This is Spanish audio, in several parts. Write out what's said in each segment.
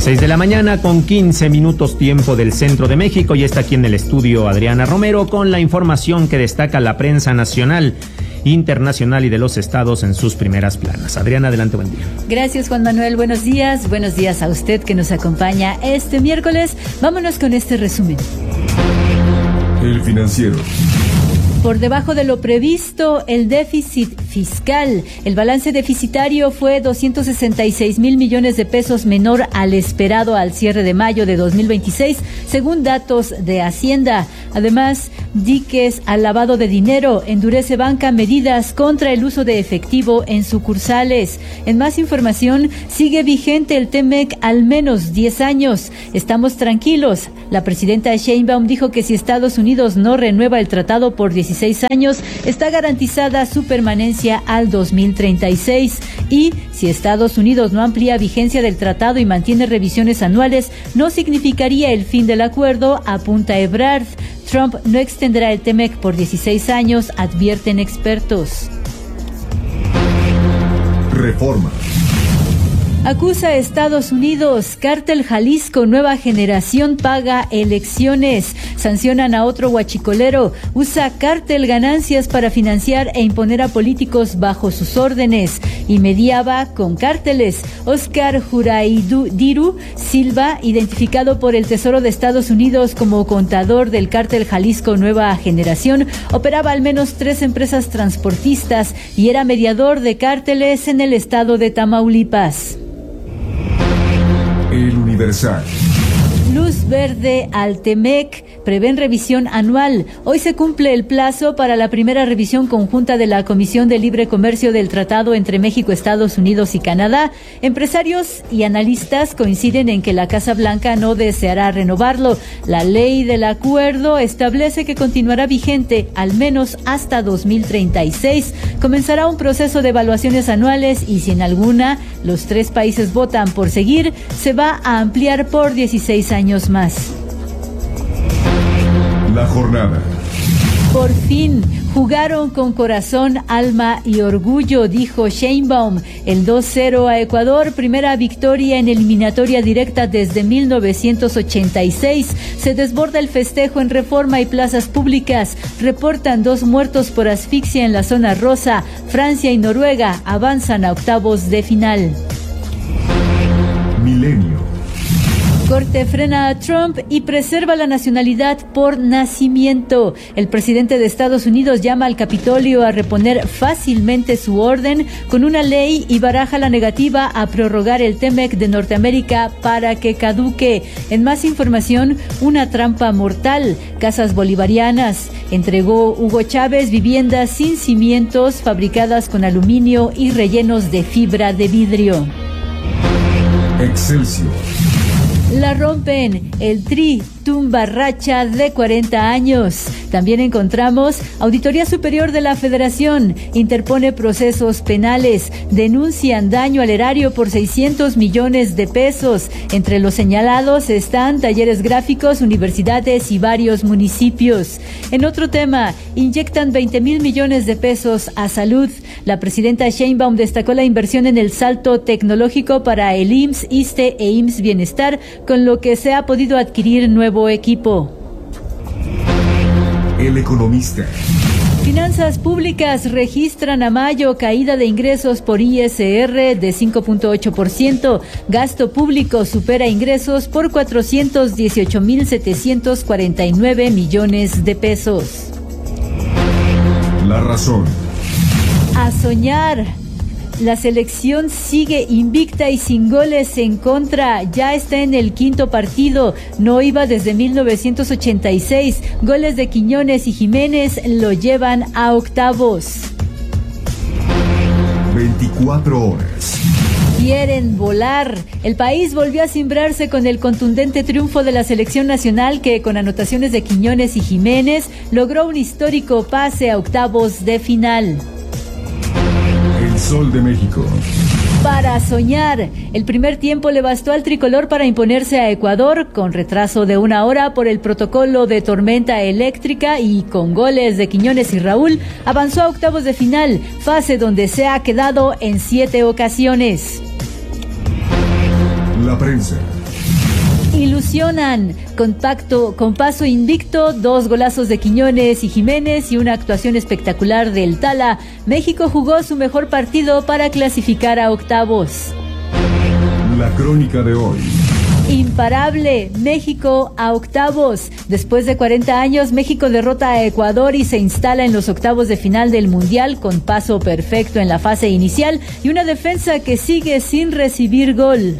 6 de la mañana con 15 minutos tiempo del centro de México, y está aquí en el estudio Adriana Romero con la información que destaca la prensa nacional, internacional y de los estados en sus primeras planas. Adriana, adelante, buen día. Gracias, Juan Manuel, buenos días a usted que nos acompaña este miércoles. Vámonos con este resumen. El Financiero. Por debajo de lo previsto, el déficit fiscal. El balance deficitario fue 266,000 millones de pesos menor al esperado al cierre de mayo de 2026, según datos de Hacienda. Además, diques al lavado de dinero. Endurece banca medidas contra el uso de efectivo en sucursales. En más información, sigue vigente el TEMEC al menos 10 años. Estamos tranquilos. La presidenta Sheinbaum dijo que si Estados Unidos no renueva el tratado por 16 años, está garantizada su permanencia al 2036. Y si Estados Unidos no amplía vigencia del tratado y mantiene revisiones anuales, no significaría el fin del acuerdo, apunta Ebrard. Trump no extenderá el TEMEC por 16 años, advierten expertos. Reforma. Acusa a Estados Unidos. Cártel Jalisco Nueva Generación paga elecciones. Sancionan a otro huachicolero. Usa cártel ganancias para financiar e imponer a políticos bajo sus órdenes. Y mediaba con cárteles. Oscar Juraidiru Silva, identificado por el Tesoro de Estados Unidos como contador del cártel Jalisco Nueva Generación, operaba al menos 3 empresas transportistas y era mediador de cárteles en el estado de Tamaulipas. El Universal. Luz verde al TEMEC, prevén revisión anual. Hoy se cumple el plazo para la primera revisión conjunta de la Comisión de Libre Comercio del Tratado entre México, Estados Unidos y Canadá. Empresarios y analistas coinciden en que la Casa Blanca no deseará renovarlo. La ley del acuerdo establece que continuará vigente al menos hasta 2036. Comenzará un proceso de evaluaciones anuales y si en alguna los 3 países votan por seguir, se va a ampliar por 16 años más. La jornada. Por fin, jugaron con corazón, alma y orgullo, dijo Sheinbaum. El 2-0 a Ecuador, primera victoria en eliminatoria directa desde 1986. Se desborda el festejo en Reforma y plazas públicas. Reportan 2 muertos por asfixia en la zona rosa. Francia y Noruega avanzan a octavos de final. Milenio. Corte frena a Trump y preserva la nacionalidad por nacimiento. El presidente de Estados Unidos llama al Capitolio a reponer fácilmente su orden con una ley y baraja la negativa a prorrogar el TEMEC de Norteamérica para que caduque. En más información, una trampa mortal. Casas bolivarianas. Entregó Hugo Chávez viviendas sin cimientos fabricadas con aluminio y rellenos de fibra de vidrio. Excelsior. La rompen, el Tri tumba racha de 40 años. También encontramos Auditoría Superior de la Federación, interpone procesos penales, denuncian daño al erario por 600 millones de pesos. Entre los señalados están talleres gráficos, universidades y varios municipios. En otro tema, inyectan 20,000 millones de pesos a salud. La presidenta Sheinbaum destacó la inversión en el salto tecnológico para el IMSS, ISSSTE e IMSS Bienestar, con lo que se ha podido adquirir nuevo equipo. El Economista. Finanzas públicas registran a mayo caída de ingresos por ISR de 5.8%. Gasto público supera ingresos por 418,749 millones de pesos. La Razón. A soñar. La selección sigue invicta y sin goles en contra. Ya está en el 5º partido. No iba desde 1986. Goles de Quiñones y Jiménez lo llevan a octavos. 24 horas. Quieren volar. El país volvió a cimbrarse con el contundente triunfo de la selección nacional que, con anotaciones de Quiñones y Jiménez, logró un histórico pase a octavos de final. El Sol de México. Para soñar. El primer tiempo le bastó al tricolor para imponerse a Ecuador con retraso de 1 hora por el protocolo de tormenta eléctrica y con goles de Quiñones y Raúl avanzó a octavos de final, fase donde se ha quedado en 7 ocasiones. La prensa. Ilusionan, con paso invicto, 2 golazos de Quiñones y Jiménez y una actuación espectacular del Tala. México jugó su mejor partido para clasificar a octavos. La crónica de hoy. Imparable, México a octavos. Después de 40 años, México derrota a Ecuador y se instala en los octavos de final del Mundial con paso perfecto en la fase inicial y una defensa que sigue sin recibir gol.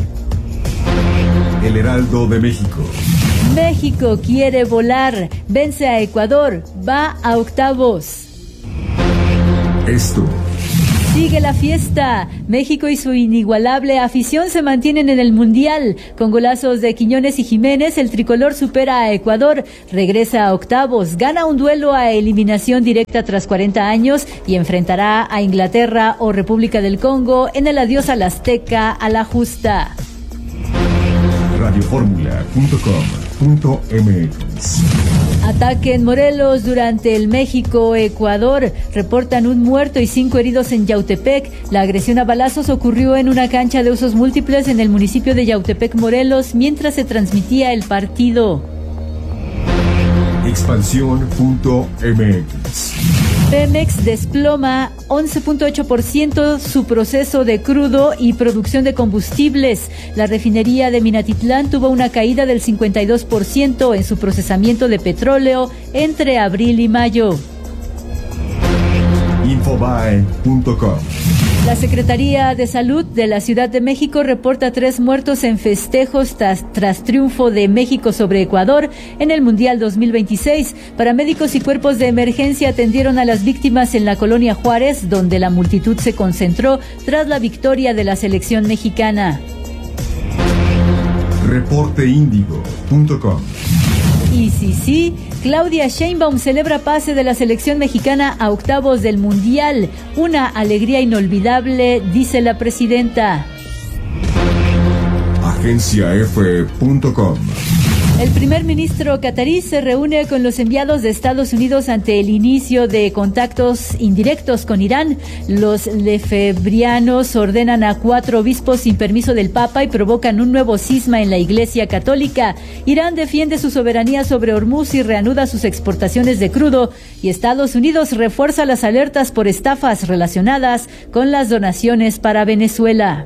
El Heraldo de México. México quiere volar, vence a Ecuador, va a octavos. Esto. Sigue la fiesta. México y su inigualable afición se mantienen en el Mundial. Con golazos de Quiñones y Jiménez, el tricolor supera a Ecuador, regresa a octavos, gana un duelo a eliminación directa tras 40 años y enfrentará a Inglaterra o República del Congo en el adiós al Azteca a la justa. Radioformula.com.mx. Ataque en Morelos durante el México-Ecuador. Reportan un muerto y 5 heridos en Yautepec. La agresión a balazos ocurrió en una cancha de usos múltiples en el municipio de Yautepec, Morelos, mientras se transmitía el partido. Expansión.mx. Pemex desploma 11.8% su proceso de crudo y producción de combustibles. La refinería de Minatitlán tuvo una caída del 52% en su procesamiento de petróleo entre abril y mayo. Infobae.com. La Secretaría de Salud de la Ciudad de México reporta 3 muertos en festejos tras triunfo de México sobre Ecuador en el Mundial 2026. Paramédicos y cuerpos de emergencia atendieron a las víctimas en la colonia Juárez, donde la multitud se concentró tras la victoria de la selección mexicana. Reporteindigo.com. Y sí, Claudia Sheinbaum celebra pase de la selección mexicana a octavos del Mundial. Una alegría inolvidable, dice la presidenta. Agenciaf.com. El primer ministro catarí se reúne con los enviados de Estados Unidos ante el inicio de contactos indirectos con Irán. Los lefebrianos ordenan a 4 obispos sin permiso del Papa y provocan un nuevo cisma en la Iglesia Católica. Irán defiende su soberanía sobre Hormuz y reanuda sus exportaciones de crudo. Y Estados Unidos refuerza las alertas por estafas relacionadas con las donaciones para Venezuela.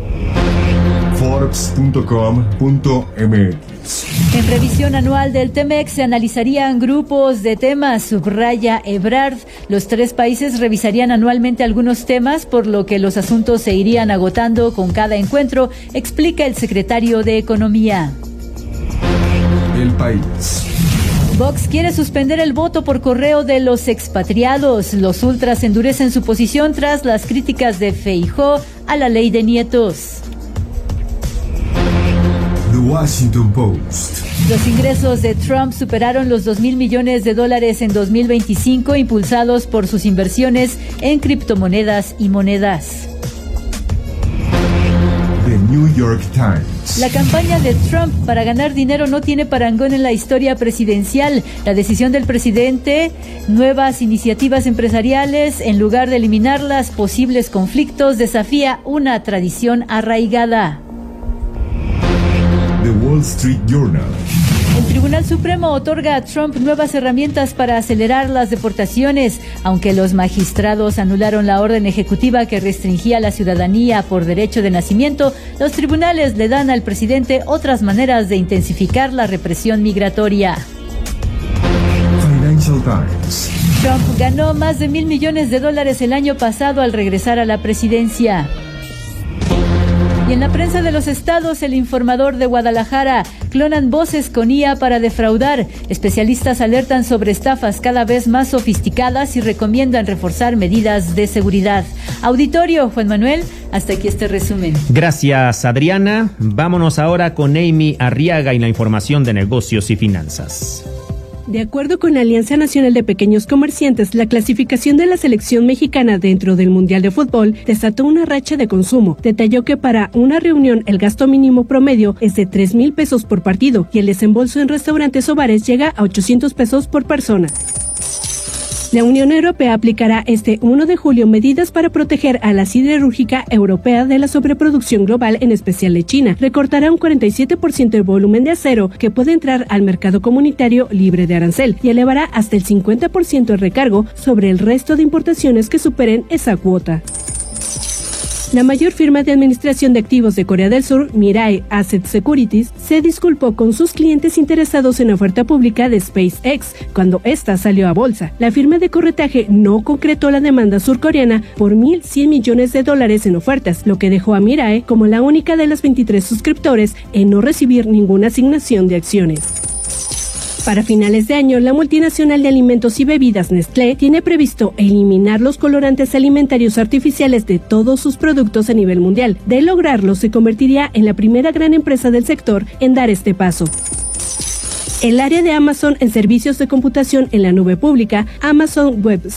Forbes.com.mx. En revisión anual del TEMEC se analizarían grupos de temas, subraya Ebrard. Los 3 países revisarían anualmente algunos temas, por lo que los asuntos se irían agotando con cada encuentro, explica el secretario de Economía. El País. Vox quiere suspender el voto por correo de los expatriados. Los ultras endurecen su posición tras las críticas de Feijóo a la ley de nietos. The Washington Post. Los ingresos de Trump superaron los $2,000 millones en 2025, impulsados por sus inversiones en criptomonedas y monedas. The New York Times. La campaña de Trump para ganar dinero no tiene parangón en la historia presidencial. La decisión del presidente, nuevas iniciativas empresariales, en lugar de eliminarlas, posibles conflictos, desafía una tradición arraigada. The Wall Street Journal. El Tribunal Supremo otorga a Trump nuevas herramientas para acelerar las deportaciones. Aunque los magistrados anularon la orden ejecutiva que restringía la ciudadanía por derecho de nacimiento, los tribunales le dan al presidente otras maneras de intensificar la represión migratoria. Financial Times. Trump ganó más de $1,000 millones el año pasado al regresar a la presidencia. Y en la prensa de los estados, El Informador de Guadalajara, clonan voces con IA para defraudar. Especialistas alertan sobre estafas cada vez más sofisticadas y recomiendan reforzar medidas de seguridad. Auditorio, Juan Manuel, hasta aquí este resumen. Gracias, Adriana. Vámonos ahora con Amy Arriaga y la información de negocios y finanzas. De acuerdo con la Alianza Nacional de Pequeños Comerciantes, la clasificación de la selección mexicana dentro del Mundial de Fútbol desató una racha de consumo. Detalló que para una reunión el gasto mínimo promedio es de 3,000 pesos por partido y el desembolso en restaurantes o bares llega a 800 pesos por persona. La Unión Europea aplicará este 1 de julio medidas para proteger a la siderúrgica europea de la sobreproducción global, en especial de China. Recortará un 47% el volumen de acero que puede entrar al mercado comunitario libre de arancel y elevará hasta el 50% el recargo sobre el resto de importaciones que superen esa cuota. La mayor firma de administración de activos de Corea del Sur, Mirae Asset Securities, se disculpó con sus clientes interesados en la oferta pública de SpaceX cuando ésta salió a bolsa. La firma de corretaje no concretó la demanda surcoreana por $1.100 millones en ofertas, lo que dejó a Mirae como la única de las 23 suscriptores en no recibir ninguna asignación de acciones. Para finales de año, la multinacional de alimentos y bebidas Nestlé tiene previsto eliminar los colorantes alimentarios artificiales de todos sus productos a nivel mundial. De lograrlo, se convertiría en la primera gran empresa del sector en dar este paso. El área de Amazon en servicios de computación en la nube pública, Amazon Web